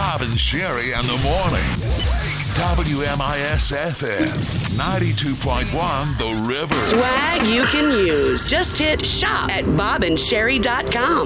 Bob and Sherry in the morning. WMIS FM 92.1 The River. Swag you can use. Just hit shop at bobandsherry.com.